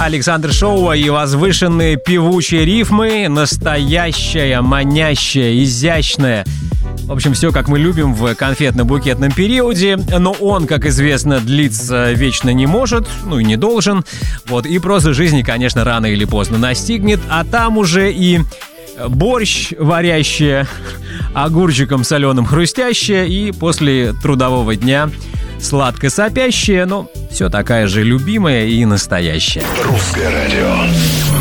Александр Шоуа и возвышенные певучие рифмы. Настоящая, манящая, изящная. В общем, все, как мы любим в конфетно-букетном периоде. Но он, как известно, длиться вечно не может, ну и не должен. Вот, и просто жизни, конечно, рано или поздно настигнет. А там уже и борщ варящая, огурчиком соленым хрустящая, и после трудового дня сладко сопящая, но все такая же любимая и настоящая. Русское радио.